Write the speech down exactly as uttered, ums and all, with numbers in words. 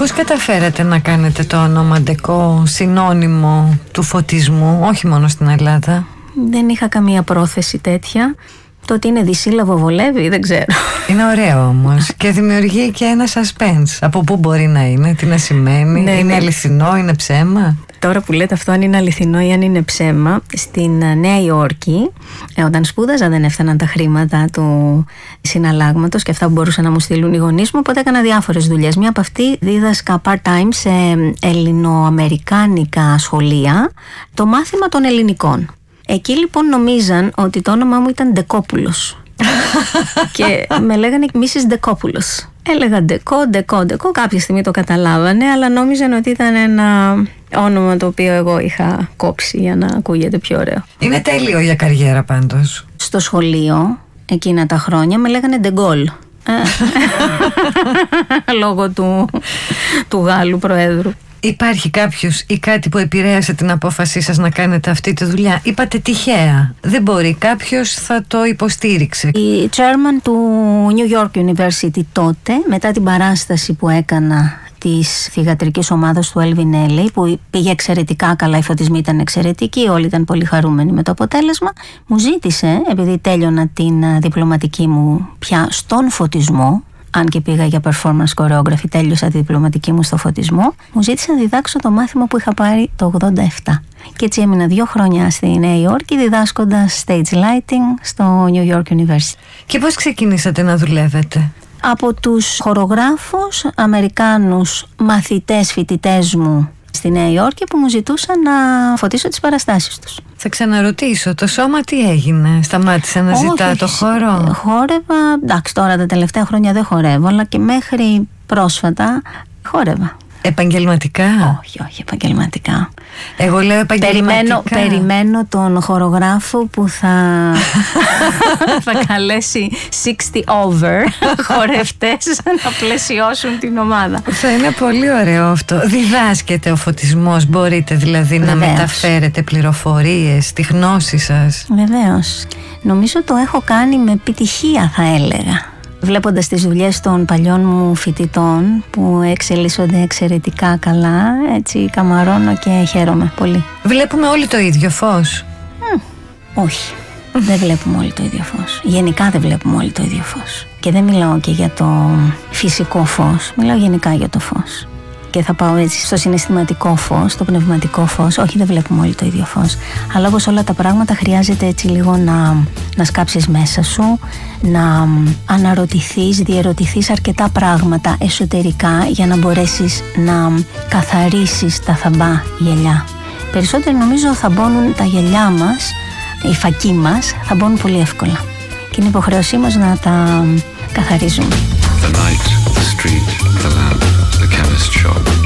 Πώς καταφέρατε να κάνετε το όνομα Ντεκό συνώνυμο του φωτισμού, όχι μόνο στην Ελλάδα? Δεν είχα καμία πρόθεση τέτοια. Το ότι είναι δισύλλαβο βολεύει, δεν ξέρω. Είναι ωραίο όμως και δημιουργεί και ένα suspense. Από πού μπορεί να είναι, τι να σημαίνει, ναι, είναι ναι. αληθινό, είναι ψέμα? Τώρα που λέτε αυτό, αν είναι αληθινό ή αν είναι ψέμα, στην Νέα Υόρκη, όταν σπούδαζα δεν έφταναν τα χρήματα του συναλλάγματος και αυτά που μπορούσαν να μου στείλουν οι γονείς μου, οπότε έκανα διάφορες δουλειές. Μία από αυτή δίδασκα part-time σε ελληνοαμερικάνικα σχολεία το μάθημα των ελληνικών. Εκεί λοιπόν νομίζαν ότι το όνομά μου ήταν Ντεκόπουλος και με λέγανε μίσις Ντεκόπουλος. Έλεγα Ντεκό, Ντεκό, Ντεκό. Κάποια στιγμή το καταλάβανε, αλλά νόμιζαν ότι ήταν ένα όνομα το οποίο εγώ είχα κόψει για να ακούγεται πιο ωραίο. Είναι τέλειο για καριέρα πάντως. Στο σχολείο εκείνα τα χρόνια με λέγανε Ντεγκόλ. Λόγω του, του Γάλλου Προέδρου. Υπάρχει κάποιος ή κάτι που επηρέασε την απόφασή σας να κάνετε αυτή τη δουλειά? Είπατε τυχαία. Δεν μπορεί, κάποιος θα το υποστήριξε. Η chairman του New York University τότε, μετά την παράσταση που έκανα της θυγατρικής ομάδας του Elvin Ailey, που πήγε εξαιρετικά καλά, οι φωτισμοί ήταν εξαιρετικοί, όλοι ήταν πολύ χαρούμενοι με το αποτέλεσμα, μου ζήτησε, επειδή τέλειωνα την διπλωματική μου πια στον φωτισμό, αν και πήγα για performance choreography, τέλειωσα τη διπλωματική μου στο φωτισμό, μου ζήτησε να διδάξω το μάθημα που είχα πάρει το ογδόντα επτά. Και έτσι έμεινα δύο χρόνια στη Νέα Υόρκη διδάσκοντας stage lighting στο New York University. Και πώς ξεκινήσατε να δουλεύετε? Από τους χορογράφους, Αμερικάνους μαθητές, φοιτητές μου στη Νέα Υόρκη που μου ζητούσαν να φωτίσω τις παραστάσεις τους. Θα ξαναρωτήσω, το σώμα τι έγινε, σταμάτησε να όχι, ζητά όχι, το χώρο? Χόρευα, εντάξει τώρα τα τελευταία χρόνια δεν χορεύω, αλλά και μέχρι πρόσφατα χόρευα. Επαγγελματικά? Όχι, όχι επαγγελματικά. Εγώ λέω επαγγελματικά. Περιμένω, περιμένω τον χορογράφο που θα, θα καλέσει εξήντα over χορευτές να πλαισιώσουν την ομάδα. Θα είναι πολύ ωραίο αυτό. Διδάσκεται ο φωτισμός, μπορείτε δηλαδή Βεβαίως. να μεταφέρετε πληροφορίες, τη γνώση σας? Βεβαίως. Νομίζω το έχω κάνει με επιτυχία, θα έλεγα. Βλέποντας τις δουλειές των παλιών μου φοιτητών που εξελίσσονται εξαιρετικά καλά, έτσι καμαρώνω και χαίρομαι πολύ. Βλέπουμε όλοι το ίδιο φως? Mm, όχι, δεν βλέπουμε όλοι το ίδιο φως. Γενικά δεν βλέπουμε όλοι το ίδιο φως. Και δεν μιλάω και για το φυσικό φως, μιλάω γενικά για το φως. Και θα πάω έτσι στο συναισθηματικό φως, στο πνευματικό φως. Όχι, δεν βλέπουμε όλοι το ίδιο φως. Αλλά όπως όλα τα πράγματα χρειάζεται έτσι λίγο να, να σκάψεις μέσα σου, να αναρωτηθείς, διερωτηθείς αρκετά πράγματα εσωτερικά για να μπορέσεις να καθαρίσεις τα θαμπά γυαλιά. Περισσότερο νομίζω θα μπώνουν τα γυαλιά μας, οι φακοί μας, θα μπώνουν πολύ εύκολα. Και είναι υποχρέωσή μας να τα καθαρίζουμε. The night, the street, the lamp, the chemist shop.